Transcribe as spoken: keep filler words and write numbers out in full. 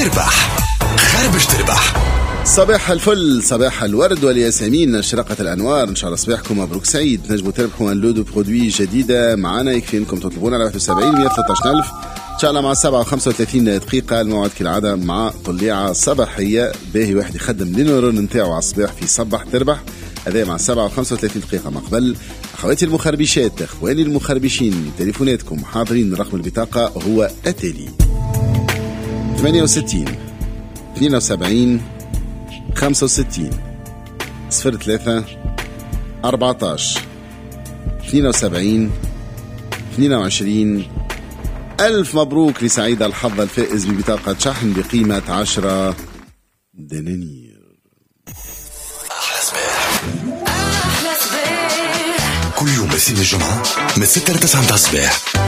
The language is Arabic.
تربح خربش تربح. صباح الفل، صباح الورد والياسمين، اشرقت الانوار، ان شاء الله صباحكم مبروك سعيد. نجموا تربحوا ان لودو برودوي جديده معنا، يكفي انكم تطلبونا على واحد وسبعين مية وثلاثة عشر ألف ان شاء الله مع سبعة وخمسة وثلاثين دقيقه. الموعد كالعاده مع طليعه صباحيه باهي، واحد يخدم لينورون نتاعو على الصباح في صباح تربح، هذا مع سبعة وخمسة وثلاثين دقيقه. ما قبل اخواتي المخربشات، اخواني المخربشين، تليفوناتكم حاضرين، رقم البطاقه هو التالي ثمانية وستين اثنين وسبعين خمسة وستين صفر ثلاثة أربعة عشر اثنين وسبعين اثنين وعشرين. ألف مبروك لسعيد الحظ الفائز ببطاقة شحن بقيمة عشرة دنانير. أحلى صباح، أحلى صباح كل يوم بس الجمعة من ستة لتسعة متاع الصباح.